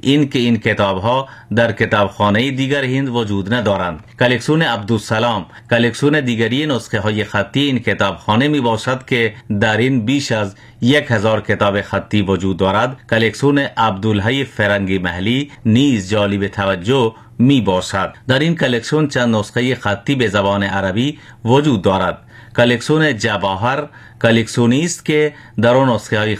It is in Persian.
این که این کتاب ها در کتابخانه دیگر هند وجود ندارند. کلکسیون عبدالسلام کلکسیون دیگری نسخه های خطی این کتابخانه می باشد که در این بیش از 1000 کتاب خطی وجود دارد. کلکسیون عبدالحی فرنگی محلی نیز جالب توجه می باشد. در این کلکسیون چند نسخه خطی به زبان عربی وجود دارد. کلکسیون جواهر کلکسیونی است که در آن نسخه های